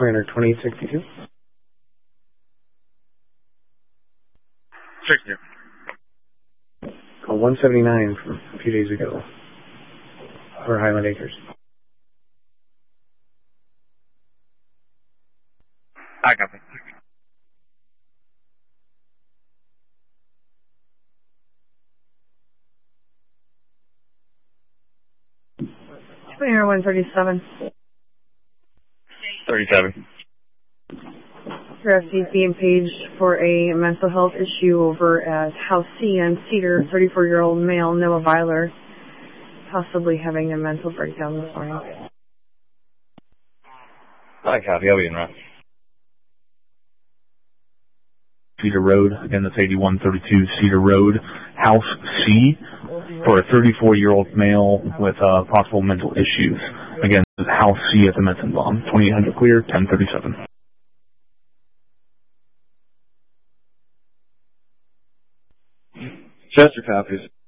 Planner 2062. 60. Call 179 from a few days ago for Highland Acres. I copy. Planner 137. 37. Your FCC being paged for a mental health issue over at House C on Cedar, 34-year-old male, Noah Weiler, possibly having a mental breakdown this morning. I copy. I'll be in route. Cedar Road, again, that's 8132 Cedar Road, House C, for a 34-year-old male with possible mental issues. Again, this is House C at the Metzenbaum, 2800 clear, 1037. Chester copies.